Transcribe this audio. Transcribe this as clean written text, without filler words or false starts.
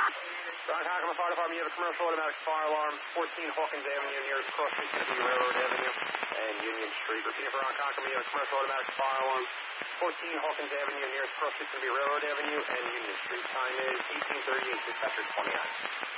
Ron Cockman Fire Department, you have a commercial automatic fire alarm, 14 Hawkins Avenue, nearest cross street, going to be Railroad Avenue and Union Street. Repeat for Ron Cockman, you have a commercial automatic fire alarm, 14 Hawkins Avenue, nearest cross street, going to be Railroad Avenue and Union Street. Time is 18:38, dispatcher 29.